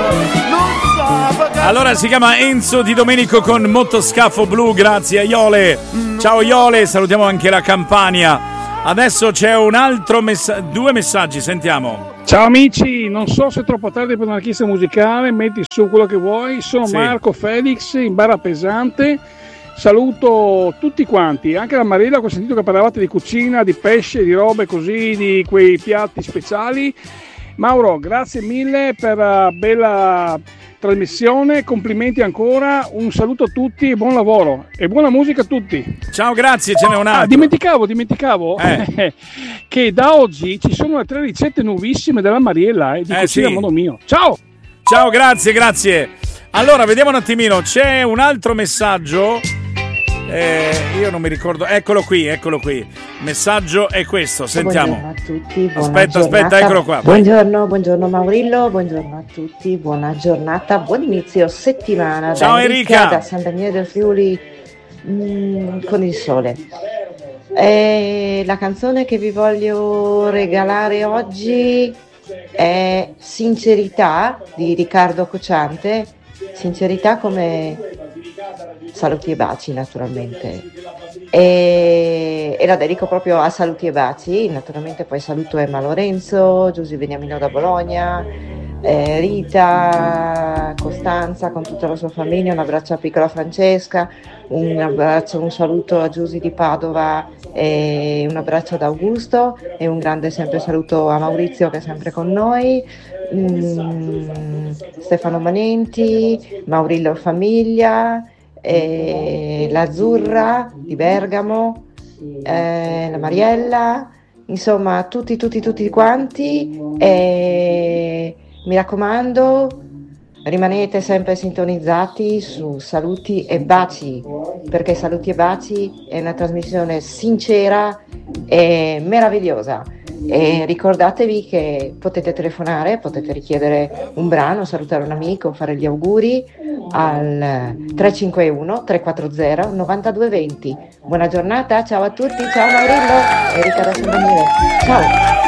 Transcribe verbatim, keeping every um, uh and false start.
Allora si chiama Enzo Di Domenico con Motoscafo Blu, grazie a Iole. Ciao Iole, salutiamo anche la Campania. Adesso c'è un altro messaggio, due messaggi, sentiamo. Ciao amici, non so se è troppo tardi per un artista musicale, metti su quello che vuoi. Sono sì. Marco Felix in Barra Pesante. Saluto tutti quanti, anche la Mariella, che ho sentito che parlavate di cucina, di pesce, di robe così, di quei piatti speciali. Mauro, grazie mille per la bella trasmissione, complimenti ancora, un saluto a tutti e buon lavoro e buona musica a tutti. Ciao, grazie, ce n'è un altro. Ah, dimenticavo, dimenticavo eh. che da oggi ci sono le tre ricette nuovissime della Mariella eh, di eh, cucina sì. a modo mio. Ciao! Ciao, grazie, grazie. Allora, vediamo un attimino, c'è un altro messaggio. Eh, io non mi ricordo, eccolo qui, eccolo qui. Il messaggio è questo, sentiamo. Buongiorno a tutti, buona aspetta, giornata. aspetta, eccolo qua. Buongiorno, buongiorno Maurillo, buongiorno a tutti, buona giornata, buon inizio settimana. Ciao da Enrica, Enrica da San Daniele del Friuli mh, con il sole. E la canzone che vi voglio regalare oggi è Sincerità di Riccardo Cocciante. Sincerità come saluti e baci naturalmente e, e la dedico proprio a saluti e baci, naturalmente poi saluto Emma Lorenzo, Giusy Beniamino da Bologna, eh, Rita, Costanza con tutta la sua famiglia, un abbraccio a piccola Francesca, un abbraccio, un saluto a Giusy di Padova e un abbraccio ad Augusto e un grande sempre saluto a Maurizio che è sempre con noi. Mm, Stefano Manenti, Maurillo famiglia, eh, l'Azzurra di Bergamo, eh, la Mariella, insomma tutti tutti tutti quanti e mi raccomando rimanete sempre sintonizzati su Saluti e Baci, perché Saluti e Baci è una trasmissione sincera e meravigliosa. E ricordatevi che potete telefonare, potete richiedere un brano, salutare un amico, fare gli auguri al tre cinque uno tre quattro zero nove due due zero. Buona giornata, ciao a tutti, ciao Maurillo, Erika da San Daniele, ciao.